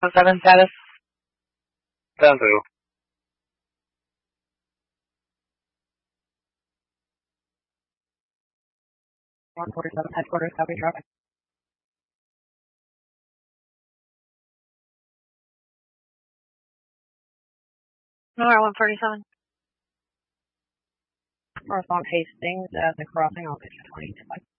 117 status? Down to. 147 headquarters, copy traffic. Number 147. Northbound Hastings at the crossing, I'll get you 22.